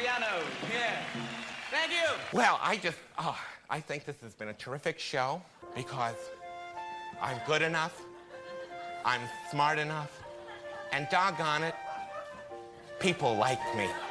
piano. Here. Thank you. Well, I think this has been a terrific show because I'm good enough, I'm smart enough, and doggone it, people like me.